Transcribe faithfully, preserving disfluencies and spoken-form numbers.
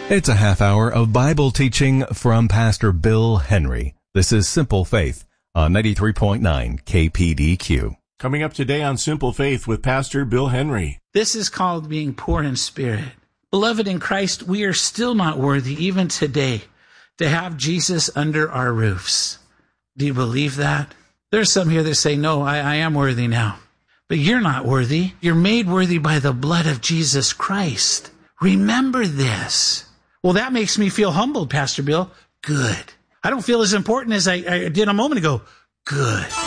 It's a half hour of Bible teaching from Pastor Bill Henry. This is Simple Faith on ninety-three point nine K P D Q. Coming up today on Simple Faith with Pastor Bill Henry. This is called being poor in spirit. Beloved in Christ, we are still not worthy, even today, to have Jesus under our roofs. Do you believe that? There's some here that say, no, I, I am worthy now. But you're not worthy. You're made worthy by the blood of Jesus Christ. Remember this. Well, that makes me feel humbled, Pastor Bill. Good. I don't feel as important as I, I did a moment ago. Good.